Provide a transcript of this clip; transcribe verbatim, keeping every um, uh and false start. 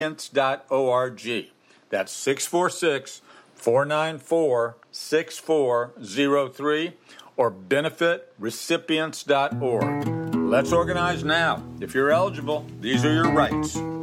dot org. That's six four six, four nine four, six four zero three or benefit recipients dot org. Let's organize now. If you're eligible, these are your rights.